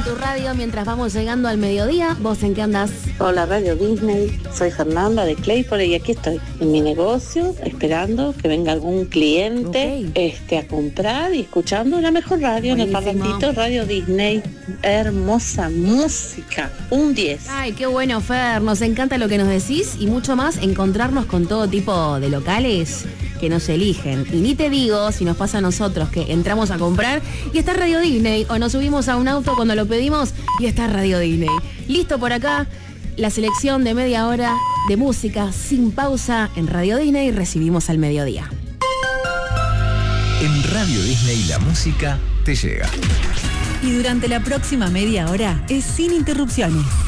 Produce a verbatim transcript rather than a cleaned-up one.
tu radio mientras vamos llegando al mediodía. ¿Vos en qué andás? Hola Radio Disney, soy Fernanda de Claypole y aquí estoy en mi negocio esperando que venga algún cliente Okay. este, a comprar y escuchando la mejor radio. Buenísimo. En el parlantito Radio Disney. Hermosa música, un diez. Ay, qué bueno, Fer. Nos encanta lo que nos decís y mucho más encontrarnos con todo tipo de locales que nos eligen. Y ni te digo si nos pasa a nosotros que entramos a comprar y está Radio Disney, o nos subimos a un auto cuando lo pedimos y está Radio Disney. Listo por acá, la selección de media hora de música sin pausa en Radio Disney. Recibimos al mediodía. En Radio Disney la música te llega. Y durante la próxima media hora es sin interrupciones.